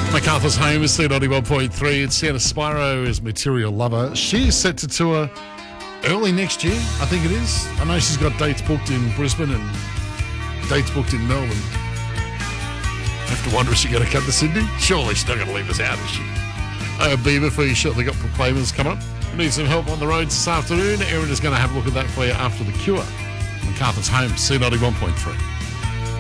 MacArthur's Home is C91.3 and Sienna Spiro is Material Lover. She is set to tour early next year, I think it is. I know she's got dates booked in Brisbane and dates booked in Melbourne. I have to wonder if she's going to come to Sydney. Surely she's not going to leave us out, is she? Beaver for you shortly got Proclaimers come up. We need some help on the roads this afternoon. Erin is going to have a look at that for you after The Cure. MacArthur's Home, C91.3.